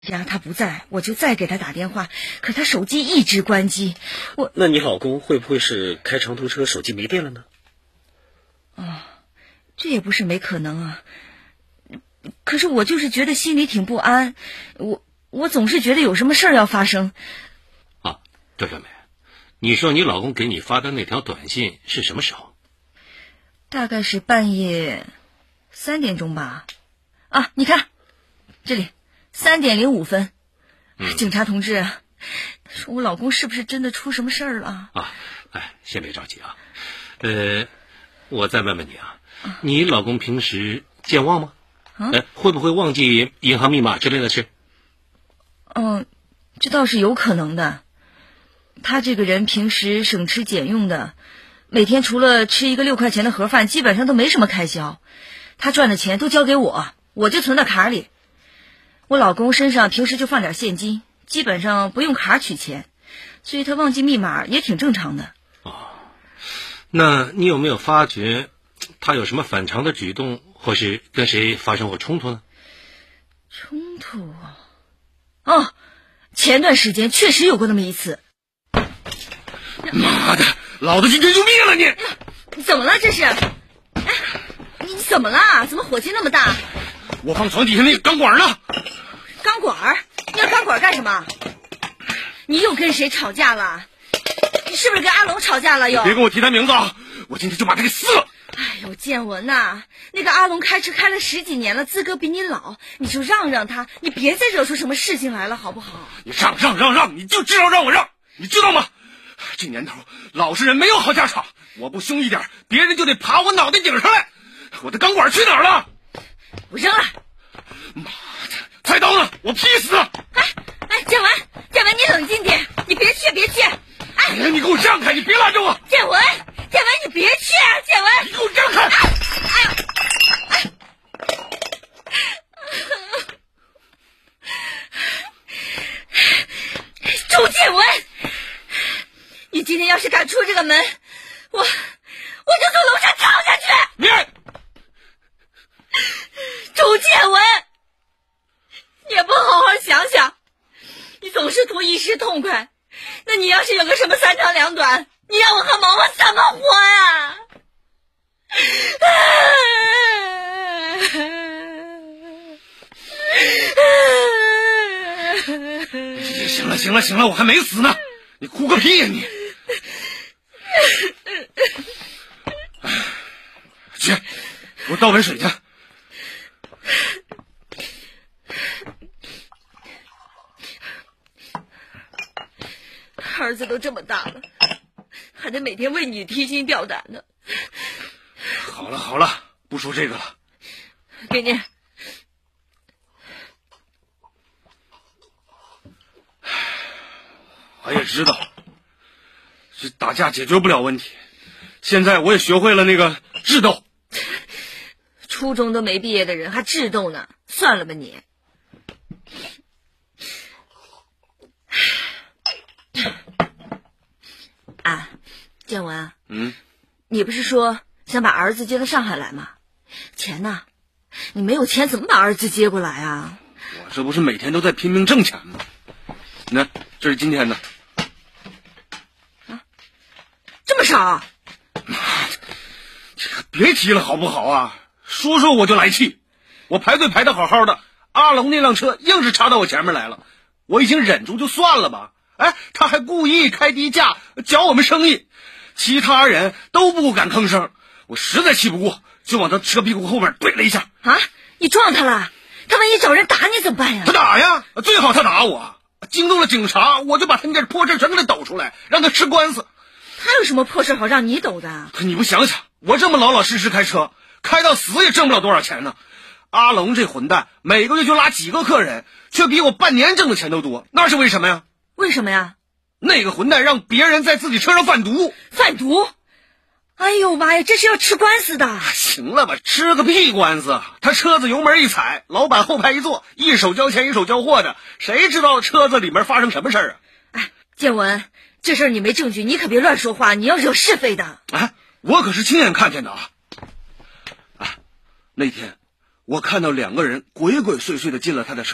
呀，他不在，我就再给他打电话，可他手机一直关机。 那你老公会不会是开长途车，手机没电了呢？ 这也不是没可能啊。可是我就是觉得心里挺不安，我总是觉得有什么事儿要发生。 啊，周小梅，你说你老公给你发的那条短信是什么时候？ 大概是半夜3点钟吧。啊，你看，这里3点05分。警察同志，说我老公是不是真的出什么事儿了？ 先别着急啊。我再问问你啊，你老公平时健忘吗？会不会忘记银行密码之类的事？ 这倒是有可能的。他这个人平时省吃俭用的，每天除了吃一个6块钱的盒饭，基本上都没什么开销。他赚的钱都交给我就存到卡里。我老公身上平时就放点现金，基本上不用卡取钱，所以他忘记密码也挺正常的。 那你有没有发觉他有什么反常的举动，或是跟谁发生过冲突呢？ 冲突啊？前段时间确实有过那么一次。 妈的，老子今天就灭了你！ 你怎么了这是？你怎么了？怎么火气那么大？ 我放床底下那个钢管呢。 钢管？你要钢管干什么？你又跟谁吵架了？你是不是跟阿龙吵架了又？ 别跟我提他名字啊！我今天就把他给撕了！ 哎呦，建文呐，那个阿龙开车开了10几年了，资格比你老，你就让让他，你别再惹出什么事情来了，好不好？ 你让，你就知道让我让，你知道吗？这年头老实人没有好下场，我不凶一点，别人就得爬我脑袋顶上来。我的钢管去哪儿了？ 我扔了。 妈的，菜刀呢？我劈死！ 建文，你冷静点，你别去。 你给我让开，你别拦着我！ 建文，你别去啊！建文， 你给我让开！ 周建文，你今天要是敢出这个门，我就从楼上跳下去！ 你周建文，你也不好好想想，你总是图一时痛快，那你要是有个什么3长2短，你让我和毛毛怎么活呀？ 行了，我还没死呢，你哭个屁呀你！去，给我倒碗水去。 儿子都这么大了，还得每天为你提心吊胆的。 好了，不说这个了。 给你。 我也知道，这打架解决不了问题。现在我也学会了那个智斗。 初中都没毕业的人还智斗呢，算了吧你。建文，你不是说想把儿子接到上海来吗？钱呢？你没有钱怎么把儿子接过来啊？ 我这不是每天都在拼命挣钱吗？你看，这是今天的。 这么少？ 妈的，这个别提了好不好啊？说我就来气。我排队排得好好的，阿龙那辆车硬是插到我前面来了，我已经忍住就算了吧，他还故意开低价搅我们生意，其他人都不敢吭声，我实在气不过，就往他车屁股后面怼了一下。 你撞他了？他万一找人打你怎么办呀？ 他打呀，最好他打我，惊动了警察，我就把他那点破事全给他抖出来，让他吃官司。 他有什么破事好让你抖的？ 可你不想想，我这么老老实实开车，开到死也挣不了多少钱呢。阿龙这混蛋每个月就拉几个客人，却比我半年挣的钱都多，那是为什么呀？ 为什么呀？ 那个混蛋让别人在自己车上贩毒。 贩毒？哎呦妈呀，这是要吃官司的。 行了吧，吃个屁官司！他车子油门一踩，老板后排一坐，一手交钱一手交货的，谁知道车子里面发生什么事儿啊？ 建文，这事儿你没证据，你可别乱说话，你要惹是非的。 我可是亲眼看见的啊！那天我看到2个人鬼鬼祟祟的进了他的车子，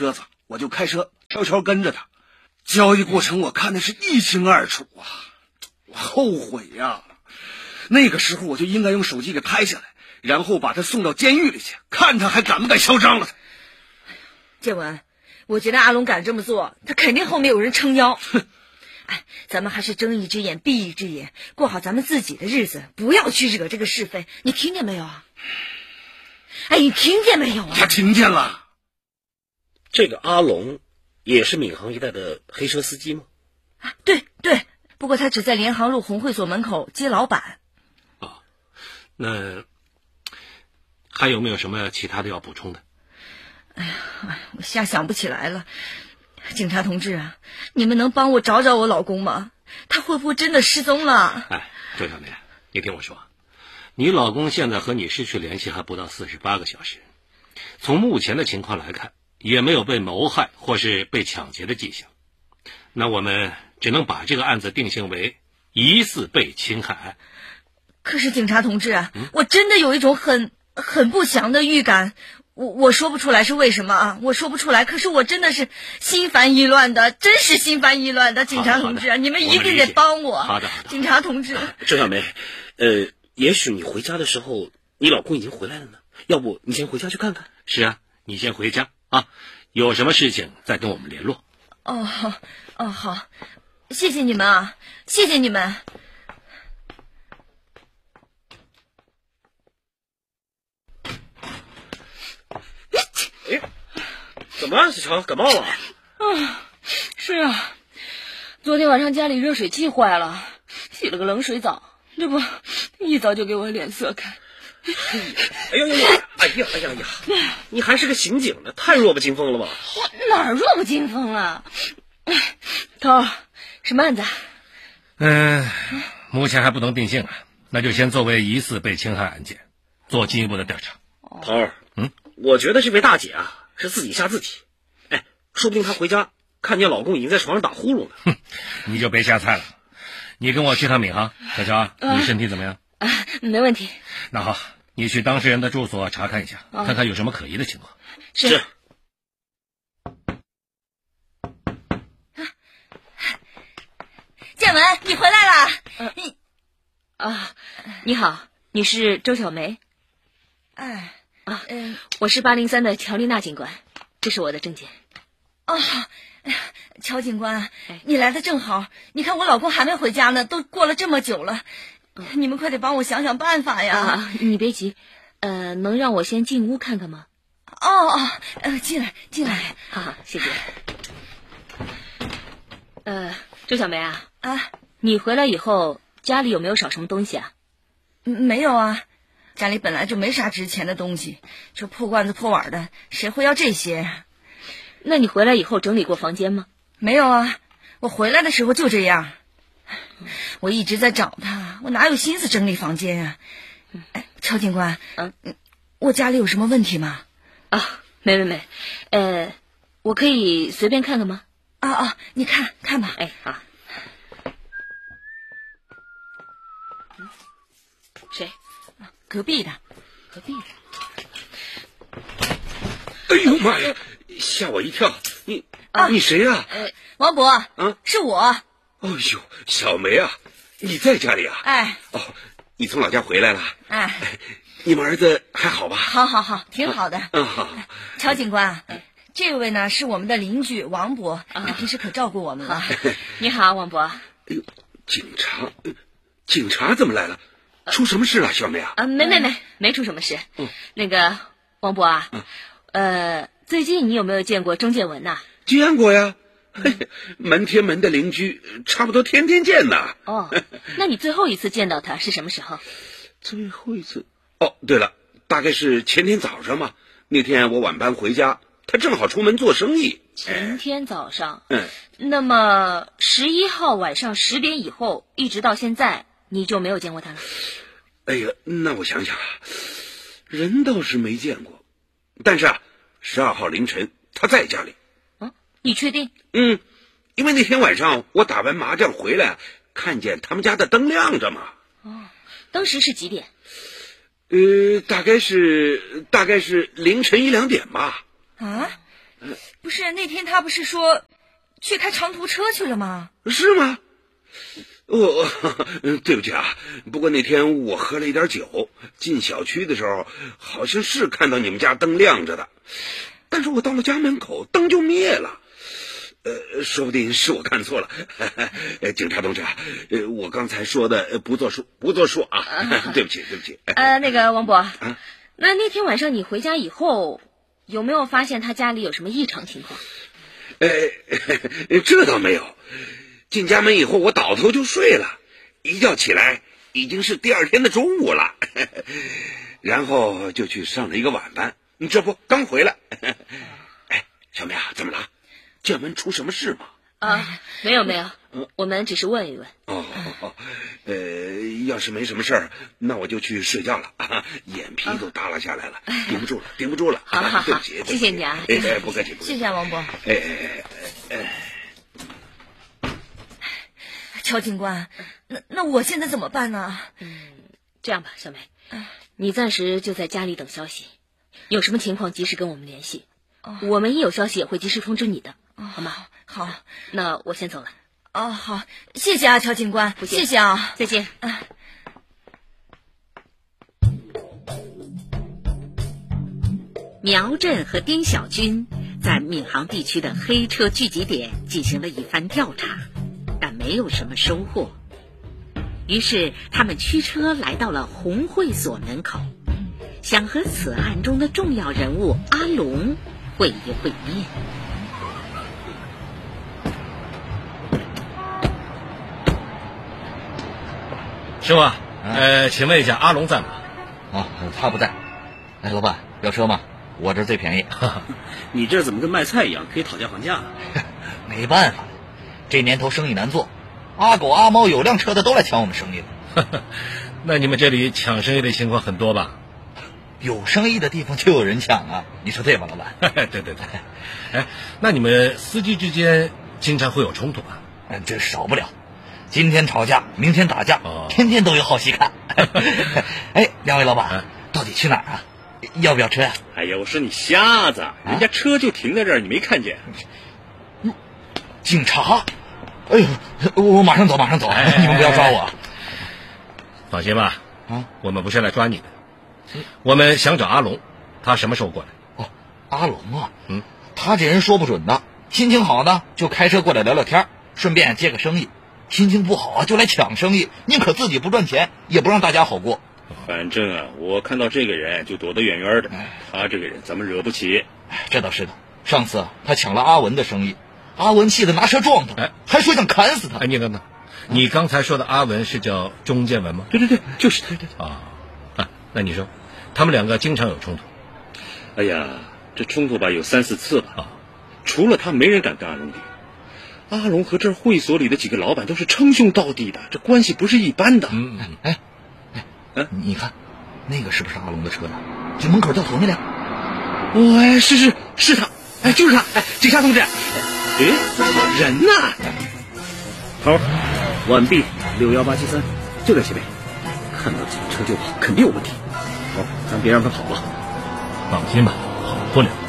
我就开车悄悄跟着他。交易过程我看的是一清二楚啊，我后悔呀。那个时候我就应该用手机给拍下来，然后把他送到监狱里去，看他还敢不敢嚣张了。 建文，我觉得阿龙敢这么做，他肯定后面有人撑腰。哎，咱们还是睁一只眼闭一只眼，过好咱们自己的日子，不要去惹这个是非。你听见没有啊？哎，你听见没有啊？ 他听见了。 这个阿龙也是闵行一带的黑车司机吗？ 啊，对对，不过他只在联航路红会所门口接老板。 哦，那还有没有什么其他的要补充的？ 哎呀，我瞎想不起来了。警察同志啊，你们能帮我找找我老公吗？他会不会真的失踪了？ 哎，周小梅，你听我说，你老公现在和你失去联系还不到48个小时，从目前的情况来看，也没有被谋害或是被抢劫的迹象，那我们只能把这个案子定性为疑似被侵害案。 可是警察同志啊，我真的有一种很不祥的预感。我说不出来是为什么啊，我说不出来，可是我真的是心烦意乱的，真是心烦意乱的。警察同志啊，你们一定得帮我。 好的， 警察同志。 周小梅，也许你回家的时候，你老公已经回来了呢。要不你先回家去看看？ 是啊，你先回家啊，有什么事情再跟我们联络。 哦，好，谢谢你们啊，谢谢你们。 哎，怎么了，小乔？感冒了？ 是啊，昨天晚上家里热水器坏了，洗了个冷水澡，这不一早就给我脸色看。 哎呀！你还是个刑警呢，太弱不禁风了吧？ 我哪儿弱不禁风了？头，什么案子？ 目前还不能定性啊，那就先作为疑似被侵害案件做进一步的调查。 头儿，我觉得这位大姐啊是自己吓自己。哎，说不定她回家看见老公已经在床上打呼噜呢。 你就别瞎猜了。你跟我去趟闵行，小乔，你身体怎么样？ 没问题。 那好，你去当事人的住所查看一下，看看有什么可疑的情况。 是。建文，你回来了。 你好，你是周小梅？我是803的乔丽娜警官，这是我的证件。 乔警官，你来的正好。你看我老公还没回家呢，都过了这么久了，你们快得帮我想想办法呀。 你别急，能让我先进屋看看吗？ 进来。 好，谢谢。周小梅啊，你回来以后家里有没有少什么东西啊？ 没有啊，家里本来就没啥值钱的东西，这破罐子破碗的，谁会要这些呀？ 那你回来以后整理过房间吗？ 没有啊，我回来的时候就这样。我一直在找他，我哪有心思整理房间啊？乔警官，我家里有什么问题吗？ 没，我可以随便看看吗？ 你看吧。 好。谁？ 隔壁的。 哎呦妈呀，吓我一跳！你谁呀？ 王博。是我。 哎呦，小梅啊，你在家里啊？你从老家回来了？你们儿子还好吧？ 好，挺好的。 好。 乔警官，这位呢是我们的邻居王博，他平时可照顾我们了。 你好，王博。 哎呦，警察怎么来了？出什么事了，小梅啊？ 没出什么事。那个王博啊，最近你有没有见过钟建文呐？ 见过呀，门贴门的邻居，差不多天天见呐。 那你最后一次见到他是什么时候？ 最后一次？对了，大概是前天早上嘛。那天我晚班回家，他正好出门做生意。 前天早上。那么11号晚上10点以后，一直到现在，你就没有见过他了？ 哎呀，那我想想啊，人倒是没见过，但是12号凌晨他在家里。 你确定？ 因为那天晚上我打完麻将回来，看见他们家的灯亮着嘛。 当时是几点？ 大概是凌晨1、2点吧。 不是那天他不是说去开长途车去了吗？ 是吗？对不起啊，不过那天我喝了一点酒，进小区的时候好像是看到你们家灯亮着的，但是我到了家门口灯就灭了。说不定是我看错了。警察同志，我刚才说的不作数啊，对不起。 那个王伯，那天晚上你回家以后，有没有发现他家里有什么异常情况？ 这倒没有。进家门以后，我倒头就睡了，一觉起来已经是第二天的中午了，然后就去上了一个晚班，这不刚回来。小梅啊，怎么了？建文出什么事吗？ 没有，我们只是问一问。 要是没什么事儿，那我就去睡觉了啊，眼皮都耷拉下来了，顶不住了。 好， 对不起， 谢谢你啊。 不客气。 谢谢王伯。乔警官，那我现在怎么办呢？ 这样吧，小梅，你暂时就在家里等消息，有什么情况及时跟我们联系，我们一有消息也会及时通知你的，好吗？ 好， 那我先走了。 好，谢谢啊，乔警官，谢谢啊， 再见。 苗震和丁小军在闵行地区的黑车聚集点进行了一番调查，但没有什么收获。于是他们驱车来到了红会所门口，想和此案中的重要人物阿龙会一会面。 师傅，请问一下阿龙在吗？ 他不在。老板，要车吗？我这最便宜。 你这怎么跟卖菜一样，可以讨价还价？ 没办法，这年头生意难做，阿狗阿猫有辆车的都来抢我们生意了。 那你们这里抢生意的情况很多吧？ 有生意的地方就有人抢啊，你说对吧，老板？ 对。那你们司机之间经常会有冲突吧？ 这少不了，今天吵架，明天打架，天天都有好戏看。两位老板，到底去哪儿啊？要不要车呀？ 哎呀，我说你瞎子，人家车就停在这儿，你没看见？ 警察！哎呦，我马上走，你们不要抓我。 放心吧，我们不是来抓你的，我们想找阿龙，他什么时候过来？ 阿龙啊，他这人说不准的，心情好呢就开车过来聊聊天，顺便接个生意；心情不好啊就来抢生意，宁可自己不赚钱，也不让大家好过。 反正我看到这个人就躲得远远的，他这个人咱们惹不起。 这倒是的，上次他抢了阿文的生意，阿文气得拿车撞他，还说想砍死他。 你等等，你刚才说的阿文是叫钟建文吗？ 对，就是对。 那你说他们两个经常有冲突？ 哎呀，这冲突吧有3-4次吧。除了他，没人敢跟阿龙比。阿龙和这会所里的几个老板都是称兄道弟的，这关系不是一般的。 你看那个是不是阿龙的车呀？就门口掉头那辆。是他，就是他。警察同志， 人呢？头，晚 B 61873就在前面，看到警车就跑，肯定有问题。好，咱别让他跑了。 放心吧，好不了。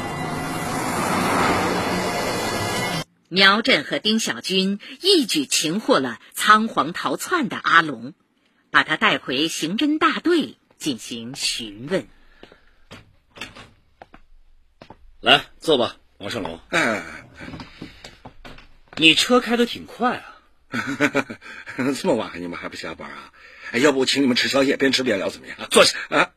苗震和丁小军一举擒获了仓皇逃窜的阿龙，把他带回刑侦大队进行询问。 来，坐吧，王胜龙。你车开得挺快啊。 这么晚你们还不下班啊？要不我请你们吃宵夜，边吃边聊怎么样？坐下啊。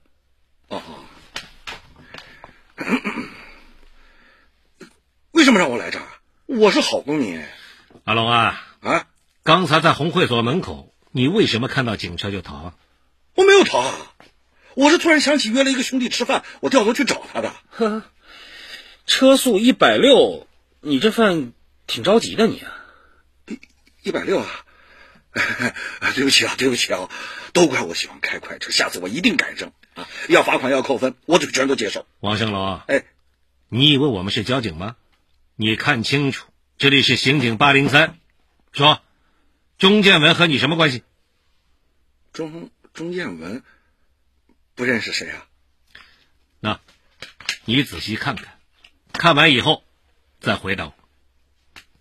为什么让我来这儿？我是好公民。 阿龙啊，刚才在红会所门口，你为什么看到警车就逃啊？ 我没有逃啊，我是突然想起约了一个兄弟吃饭，我掉头去找他的。 车速160，你这饭挺着急的你啊。 160啊？对不起啊，都怪我喜欢开快车，下次我一定改正啊！要罚款要扣分，我全都接受。 王胜龙，你以为我们是交警吗？你看清楚，这里是刑警803。说，钟建文和你什么关系？ 钟建文不认识谁啊？ 那你仔细看看，看完以后再回到